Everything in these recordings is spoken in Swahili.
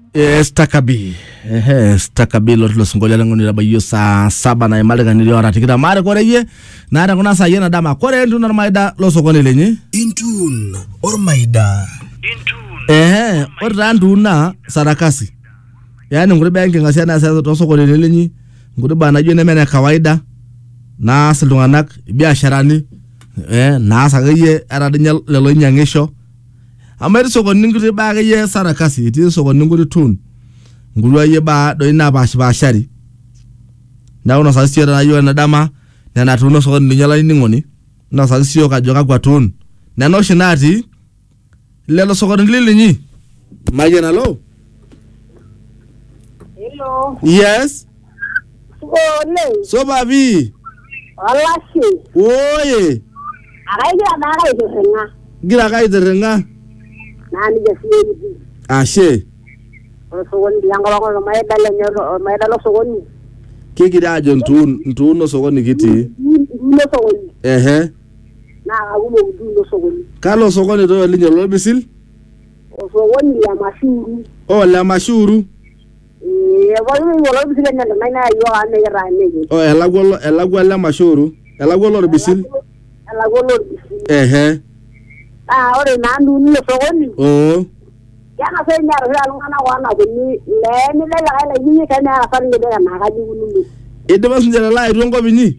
Stakabi. Stakabi lo songolya langu ni labayo saa 7 na imalika niliora tikita mare kore ye. Na ada kuna saa yena dama kore ndu na maida lo sokoni lenye. Intun or maida. Or ndu na sarakasi. Yani ngure benki ngasia na sasa to sokoni lenye. Ngure bana jone mena kawaida. Na silunganak biasharani. Na sagaye aradinya lelo nyangisho. Ameri sokoni ngure baga ye sarakasi iti sokoni ngure tun ngurwa ye ba do ina ba shari na una sasio na yo na dama na tuno sokoni nyala ningoni na sasio ka joka kwa tun na no shinati lelo sokoni lilinyi majena lo. Hello. Yes. So babi Alashi. Oye Araiga na raiga. Gira kai derenga Nani jasi. Ashe. Sokoni yango lo maida lo sokoni. Kiki da jon tun no sokoni kiti. No sokoni. Na agumo lo sokoni. Kalo sokoni to linyo lo bisil? Sokoni ya mashuru. Oh la mashuru. Wali lo bisil na maina yo ane rane. Oh elagwa la mashuru. Elagwa lo bisil. Elagwa lo bisil. Ore nandu ni sokoni. Oh. Yana sai nyara sai alungana wana gini le la yini kana afan ngede na gaji gulu. Ede basunjala la irongo bini.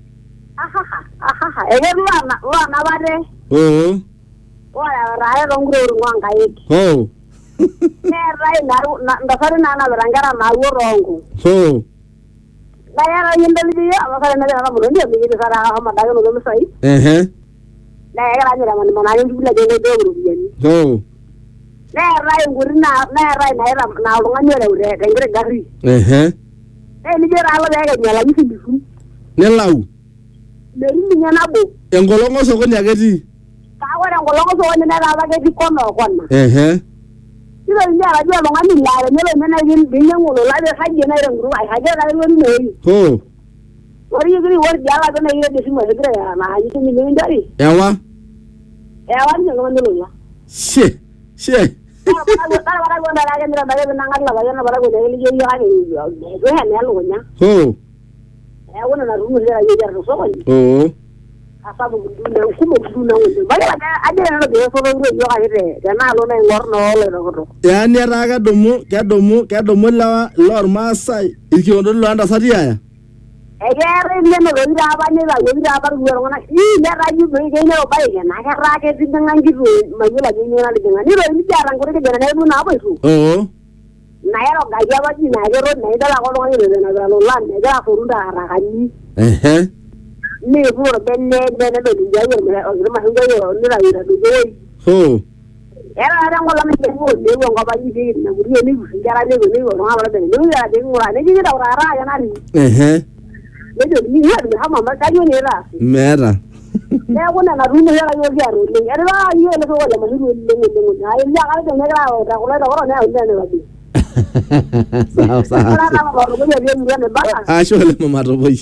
Wana bare. Oh. Wala rae rongro ngwanga yiki. Oh. Ne rae na ndafari na barangara na rongo. Oh. Daya yindali biya abakara na burundi amigi sara amadaga no musai. Na era ni ramani manani ndula jenge do rubiyani. Oh. Na rai nguri na rai na era na lunganya ure ngire gari. Ni jera ala daga nyala yisi bisu. Ne lawu. Ne ni nyana bo. Engolongo sokoni ageti. Ka wara ngolongo sokoni na ra bageti kono konna. Ibe nyala jo lungani la nyele na yin binyangulo la be haje na nguru ai haje na nguru ne. Oh. Ori yiri wor jala do na yire desi mo segre na haji ni ni ndari. Ewa ni ngoma ndolo. She. Bara go na la ngira bare na ngala ba yana bara go ne li yo ani go he ne lo nya. Oh. Wona na rumu ya yo jar so ni. Oh. Asabu dunna kumo dunna wonde. Bare ade na do so ro yo ga ire. Na lo na ngor no le no. Ya ni raga domo la lor masai. Iki ondo lo anda sadia ya. Egere ni no ro ba ni la yo ba ro na. Ne ra ju be ge no ba ge na ga ra ge din ngangi ru ma yo la ni na le ngani ro ni jara ngore ge na ne na ba su. Oh. Na ya ro ga ya ba ni na ge ro ne da la ko lo ni na ga lo la ne ga fu nda ra ga ni. Ni fu ro ben ne do ni ya yo me o ma hu yo ni la ira do yo. Oh. Era ra ngo la me ge wo ne wo ngo ba ni ge na ri ni fu jara ne go ni wo ma ba de ni ya de ngura ne ge da ra ya na ni. Lejo ni ya ni hama ma ka yo ni ra. Mera. Ne wona na rumu ya yo ya ro ni. Era ba yo le ko wala ma ni ni. Ai ya ga de ne ra o da ko la da ro ne ne ba bi. Sawa. Ashole mama roboy.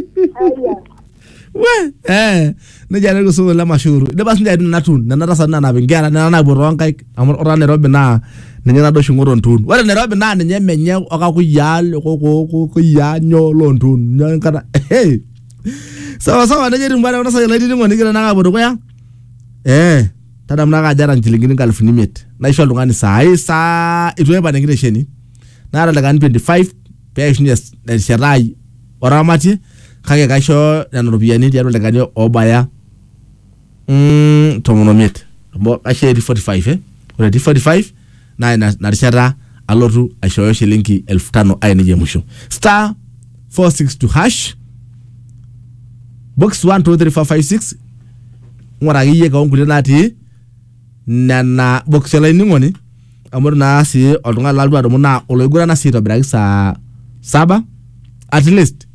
We ne jare go so la mashuru. De bas ndai na tun na rasa na bingara na boron kai amor orane robe na nyana do shungoron tun. Wala ne robe na ne menye oka ku yal ko ya nyolo tun. Nyankana. Hey. Sawa ne jere mbana na sa la didi ngoni gira na bodo ko ya. Tada mnaga jara njilingini kalfu nimet. Na isho lungani saa ituwe ba nengine sheni. Na ara lagani 25 peishnias na sherai oramati kage kaisho na nurubiyani diya lagani obaya tomonomiet. Mbo kashe di 45 Ure di 45 na rishara alotu aisho shilingi 1500 aini jemusho. Star 462 hash box 1 2 3 4 5 6 ngwaragiye ka onkule nati nana box la ningoni amor na si olunga laldu ado na oloigura na sito brag sa 7 at least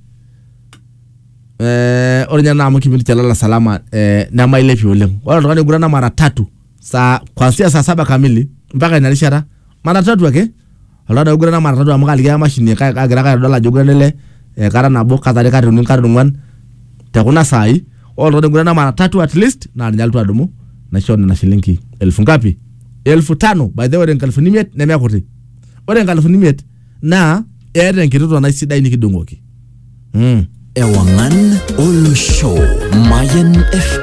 orinya na mo kibili chala la salama na mailepi olem wala tukani gura na mara 3 sa kwanzia saa 7 kamili mpaka inalishara mara 3 wake wala gura na mara 3 amkaliga machine ka gira ka dola jogura nele kara na boka tare ka runun kar dungan takuna sai already gura na mara 3 at least na nyaltu adumu na shona na shilingi 1000 ngapi 1500 by the way nkalfu nimet na miakote ore 5,000 na eeta enkitoto naisidai nikidongoki. Ewangan Olosho Mayen F